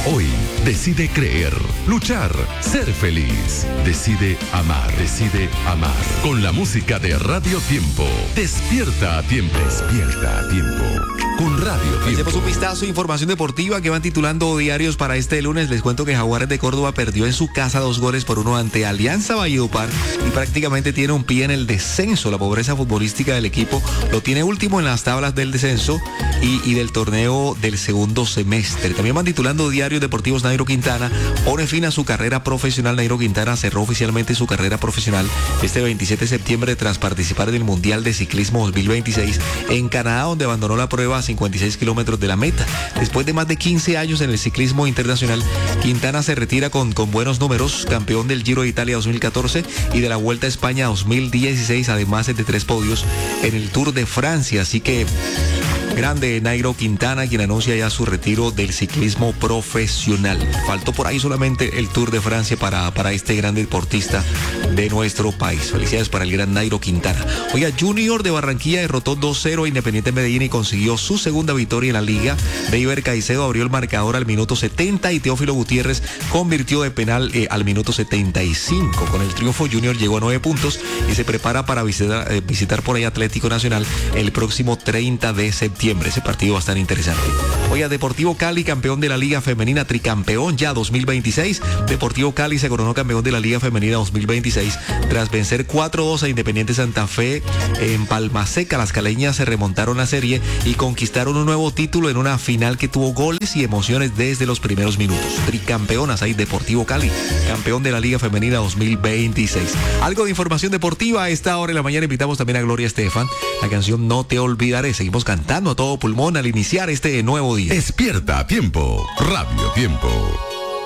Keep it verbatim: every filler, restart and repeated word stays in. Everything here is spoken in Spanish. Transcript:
Hoy decide creer, luchar, ser feliz. Decide amar, decide amar. Con la música de Radio Tiempo. Despierta a tiempo. Despierta a tiempo. Con Radio Tiempo. Hacemos un vistazo a información deportiva que van titulando diarios para este lunes. Les cuento que Jaguares de Córdoba perdió en su casa dos goles por uno ante Alianza Valledupar y prácticamente tiene un pie en el descenso. La pobreza futbolística del equipo lo tiene último en las tablas del descenso y, y del torneo del segundo semestre. También van titulando diarios deportivos. Nairo Quintana pone fin a su carrera profesional. Nairo Quintana cerró oficialmente su carrera profesional este veintisiete de septiembre tras participar en el Mundial de Ciclismo dos mil veintiséis en Canadá, donde abandonó la prueba a cincuenta y seis kilómetros de la meta. Después de más de quince años en el ciclismo internacional, Quintana se retira con, con buenos números, campeón del Giro de Italia dos mil catorce y de la Vuelta a España dos mil dieciséis, además de tres podios en el Tour de Francia. Así que grande Nairo Quintana, quien anuncia ya su retiro del ciclismo profesional. Faltó por ahí solamente el Tour de Francia para, para este gran deportista de nuestro país. Felicidades para el gran Nairo Quintana. Oiga, Junior de Barranquilla derrotó dos cero a Independiente Medellín y consiguió su segunda victoria en la liga. Deiber Caicedo abrió el marcador al minuto setenta y Teófilo Gutiérrez convirtió de penal eh, al minuto setenta y cinco. Con el triunfo, Junior llegó a nueve puntos y se prepara para visitar, eh, visitar por ahí Atlético Nacional el próximo treinta de septiembre. Ese partido va a estar interesante. Oiga, Deportivo Cali, campeón de la Liga Femenina, tricampeón ya dos mil veintiséis. Deportivo Cali se coronó campeón de la Liga Femenina dos mil veintiséis tras vencer cuatro dos a Independiente Santa Fe en Palmaseca. Las caleñas se remontaron la serie y conquistaron un nuevo título en una final que tuvo goles y emociones desde los primeros minutos. Tricampeonas ahí, Deportivo Cali, campeón de la Liga Femenina dos mil veintiséis. Algo de información deportiva a esta hora de la mañana. Invitamos también a Gloria Estefan, la canción No Te Olvidaré. Seguimos cantando a todo pulmón al iniciar este nuevo día. Despierta a tiempo. Radio Tiempo.